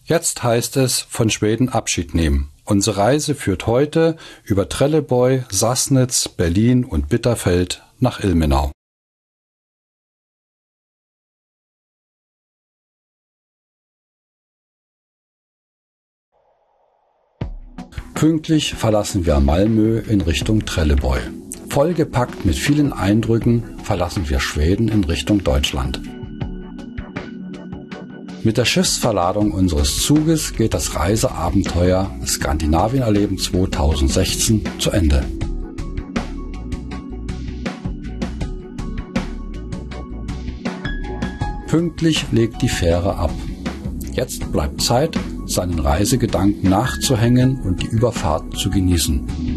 Jetzt heißt es von Schweden Abschied nehmen. Unsere Reise führt heute über Trelleborg, Sassnitz, Berlin und Bitterfeld nach Ilmenau. Pünktlich verlassen wir Malmö in Richtung Trelleborg. Vollgepackt mit vielen Eindrücken verlassen wir Schweden in Richtung Deutschland. Mit der Schiffsverladung unseres Zuges geht das Reiseabenteuer Skandinavien erleben 2016 zu Ende. Pünktlich legt die Fähre ab. Jetzt bleibt Zeit, seinen Reisegedanken nachzuhängen und die Überfahrt zu genießen.